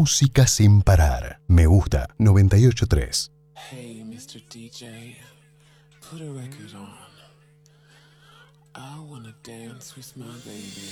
Música sin parar. Me gusta 98.3. Hey, Mr. DJ, put a record on. I wanna dance with my baby.